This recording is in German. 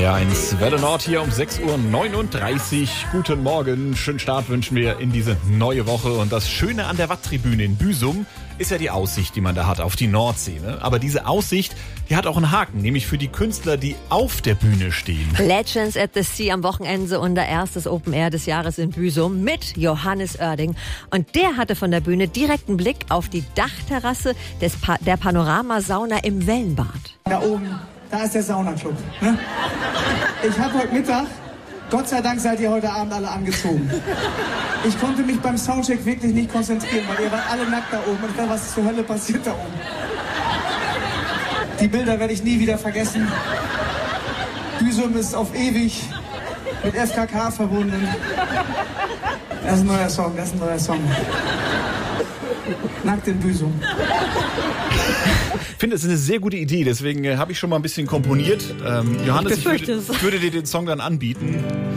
HR1 Welle Nord hier um 6:39 Uhr. Guten Morgen, schönen Start wünschen wir in diese neue Woche. Und das Schöne an der Watttribüne in Büsum ist ja die Aussicht, die man da hat auf die Nordsee. Ne? Aber diese Aussicht, die hat auch einen Haken, nämlich für die Künstler, die auf der Bühne stehen. Legends at the Sea am Wochenende, unser erstes Open Air des Jahres in Büsum mit Johannes Oerding. Und der hatte von der Bühne direkten Blick auf die Dachterrasse der Panoramasauna im Wellenbad. Da oben, da ist der Saunaclub. Ne? Ich habe heute Mittag, Gott sei Dank seid ihr heute Abend alle angezogen. Ich konnte mich beim Soundcheck wirklich nicht konzentrieren, weil ihr wart alle nackt da oben und ich dachte, was zur Hölle passiert da oben. Die Bilder werde ich nie wieder vergessen. Büsum ist auf ewig mit FKK verbunden. Das ist ein neuer Song, Nackt in Büsum. Ich finde, es ist eine sehr gute Idee, deswegen habe ich schon mal ein bisschen komponiert. Johannes, ich würde dir den Song dann anbieten.